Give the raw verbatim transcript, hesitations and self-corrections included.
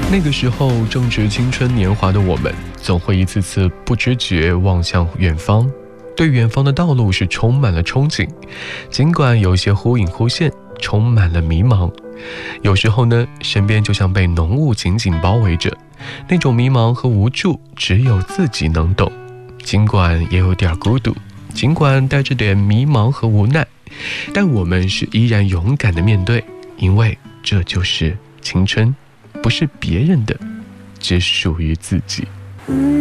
那个时候正值青春年华的我们，总会一次次不知觉望向远方，对远方的道路是充满了憧憬，尽管有些忽隐忽现，充满了迷茫。有时候呢，身边就像被浓雾紧紧包围着，那种迷茫和无助只有自己能懂，尽管也有点孤独，尽管带着点迷茫和无奈，但我们是依然勇敢的面对，因为这就是青春，不是别人的，只属于自己。